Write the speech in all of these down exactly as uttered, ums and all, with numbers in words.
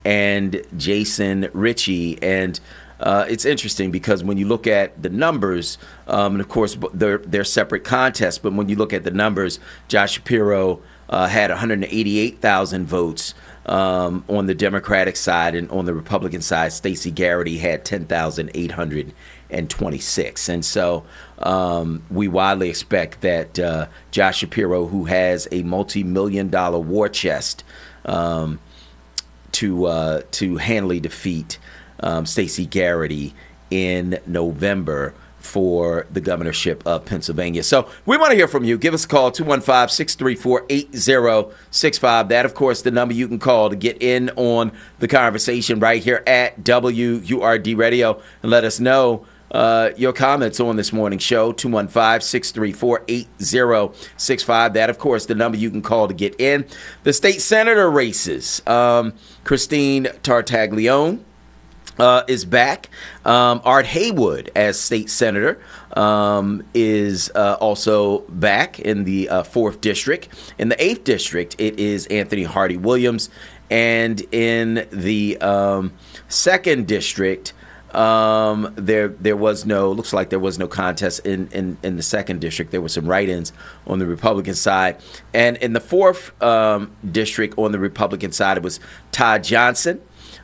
and Jason Ritchie. And uh, it's interesting because when you look at the numbers, um, and of course they're, they're separate contests, but when you look at the numbers, Josh Shapiro uh, had one hundred eighty-eight thousand votes um, on the Democratic side, and on the Republican side, Stacey Garrity had ten thousand eight hundred twenty-six. And so um, we widely expect that uh, Josh Shapiro, who has a multi-million dollar war chest, um, to uh, to handily defeat um, Stacey Garrity in November for the governorship of Pennsylvania. So we want to hear from you. Give us a call, two one five, six three four, eight zero six five. That, of course, the number you can call to get in on the conversation right here at W U R D Radio, and let us know uh, your comments on this morning's show, two one five, six three four, eight zero six five. That, of course, the number you can call to get in. The state senator races. Um, Christine Tartaglione uh, is back. Um, Art Haywood as state senator um, is uh, also back in the uh, fourth district. In the eighth district, it is Anthony Hardy Williams. And in the um, second district, Um, there there was no, looks like there was no contest in, in, in the second district. There were some write-ins on the Republican side. And in the fourth um, district on the Republican side, it was Todd Johnson.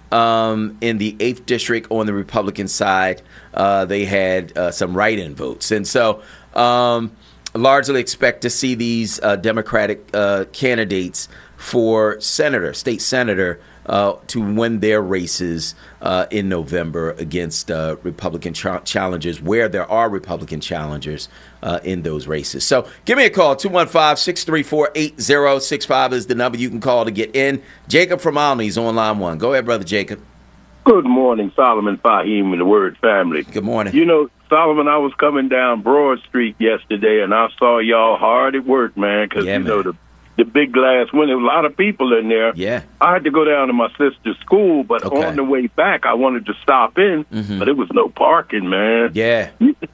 Um, in the eighth district on the Republican side, uh, they had uh, some write-in votes. And so um, largely expect to see these uh, Democratic uh, candidates for senator, state senator, Uh, to win their races uh, in November against uh, Republican ch- challengers, where there are Republican challengers uh, in those races. So give me a call. two one five, six three four, eight zero six five is the number you can call to get in. Jacob from Alney is on line one. Go ahead, Brother Jacob. Good morning, Solomon Fahim and the Word family. Good morning. You know, Solomon, I was coming down Broad Street yesterday, and I saw y'all hard at work, man, because, yeah, you man. know, the the big glass window, a lot of people in there. Yeah. I had to go down to my sister's school, but Okay. on the way back, I wanted to stop in, Mhm. but it was no parking, man. Yeah.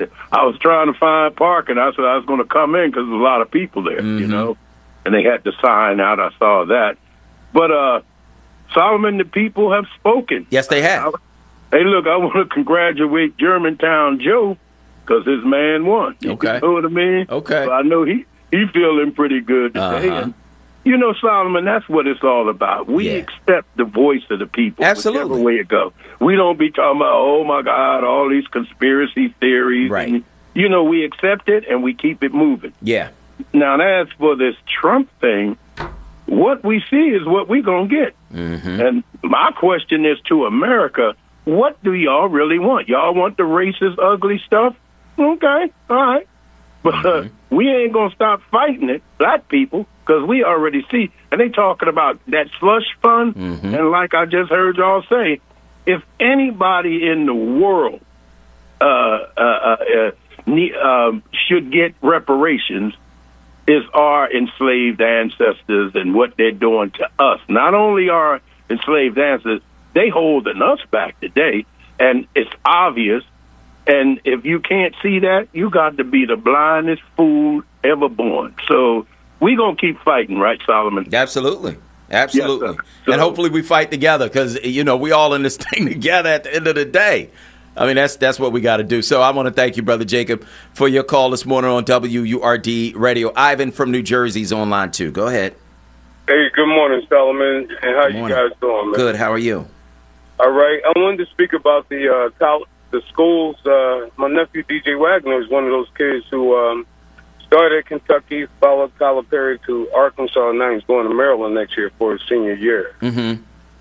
I was trying to find parking. I said I was going to come in because there's a lot of people there, Mhm. you know, and they had the sign out. I saw that. But, uh, Solomon, the people have spoken. Yes, they have. I, hey, look, I want to congratulate Germantown Joe because his man won. You Okay. know what I mean? Okay. So I know he, he feeling pretty good today. Uh-huh. And, you know, Solomon, that's what it's all about. We Yeah. accept the voice of the people, Absolutely. whichever way it goes. We don't be talking about, oh, my God, all these conspiracy theories. Right. And, you know, we accept it and we keep it moving. Yeah. Now, as for this Trump thing, what we see is what we're going to get. Mm-hmm. And my question is to America, what do y'all really want? Y'all want the racist, ugly stuff? Okay, all right. But uh, Mm-hmm. we ain't going to stop fighting it, black people, because we already see. And they talking about that slush fund. Mhm. And like I just heard y'all say, if anybody in the world uh, uh, uh, uh, ne- uh, should get reparations, is our enslaved ancestors and what they're doing to us. Not only our enslaved ancestors, they holding us back today, and it's obvious. And if you can't see that, you got to be the blindest fool ever born. So we going to keep fighting, right, Solomon? Absolutely. Absolutely. Yes, sir. So- and hopefully we fight together because, you know, we all in this thing together at the end of the day. I mean, that's that's what we got to do. So I want to thank you, Brother Jacob, for your call this morning on W U R D Radio. Ivan from New Jersey is on line two. Go ahead. Hey, good morning, Solomon. And how Good you morning. guys doing, man? Good. How are you? All right. I wanted to speak about the uh, col- the schools. Uh, my nephew, D J Wagner, is one of those kids who um, started at Kentucky, followed Tyler Perry to Arkansas, and now he's going to Maryland next year for his senior year. Mm-hmm.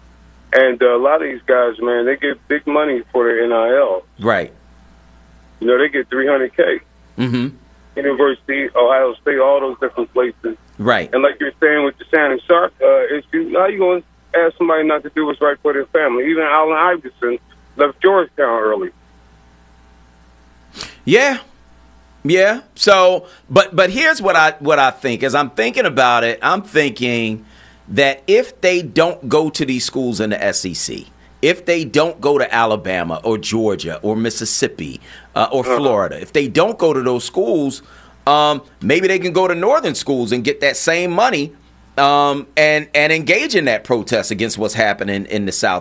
And uh, a lot of these guys, man, they get big money for their N I L. Right. You know, they get three hundred K. Mm-hmm. University, Ohio State, all those different places. Right. And like you're saying with the Shannon Sharp uh, issue, how you going to ask somebody not to do what's right for their family? Even Allen Iverson left Georgetown early. Yeah. Yeah. So, but but here's what I what I think. As I'm thinking about it, I'm thinking that if they don't go to these schools in the S E C, if they don't go to Alabama or Georgia or Mississippi uh, or Uh-huh. Florida, if they don't go to those schools, um, maybe they can go to northern schools and get that same money um, and and engage in that protest against what's happening in the South.